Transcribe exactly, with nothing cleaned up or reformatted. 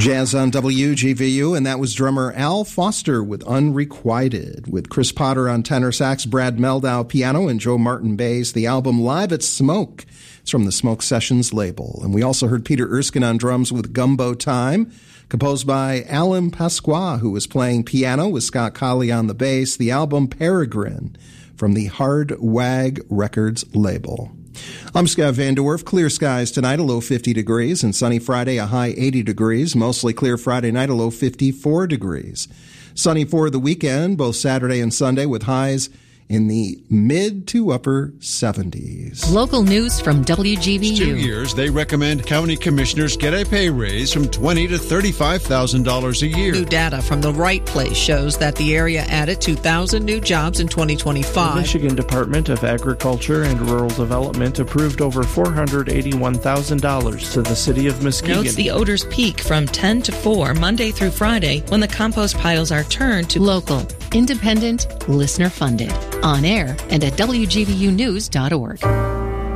Jazz on W G V U, and that was drummer Al Foster with Unrequited, with Chris Potter on tenor sax, Brad Meldau piano, and Joe Martin bass. The album Live at Smoke. It's from the Smoke Sessions label. And we also heard Peter Erskine on drums with Gumbo Time, composed by Alan Pasqua, who was playing piano with Scott Colley on the bass. The album Peregrine from the Hard Wag Records label. I'm Scott Van Der Werf. Clear skies tonight, a low fifty degrees, and sunny Friday, a high eighty degrees. Mostly clear Friday night, a low fifty-four degrees. Sunny for the weekend, both Saturday and Sunday, with highs in the mid to upper seventies. Local news from W G V U. Two years, they recommend county commissioners get a pay raise from twenty thousand dollars to thirty-five thousand dollars a year. New data from The Right Place shows that the area added two thousand new jobs in twenty twenty-five. The Michigan Department of Agriculture and Rural Development approved over four hundred eighty-one thousand dollars to the city of Muskegon. Notes the odors peak from ten to four, Monday through Friday, when the compost piles are turned to local, independent, listener-funded, on air, and at W G V U news dot org.